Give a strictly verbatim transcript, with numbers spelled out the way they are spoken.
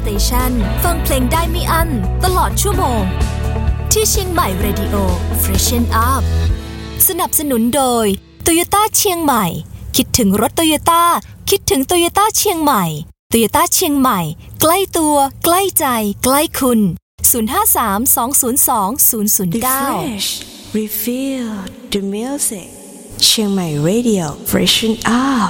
สเตชันฟังเพลงได้ไม่อั้นตลอดชั่วโมงที่เชียงใหม่ Radio Freshen Up สนับสนุนโดย Toyota เชียงใหม่คิดถึงรถ Toyota คิดถึง Toyota เชียงใหม่ Toyota เชียงใหม่ใกล้ตัวใกล้ใจใกล้คุณศูนย์ ห้า สาม สอง ศูนย์ สอง ศูนย์ ศูนย์ เก้า Refresh Refill the music เชียงใหม่ Radio Freshen Up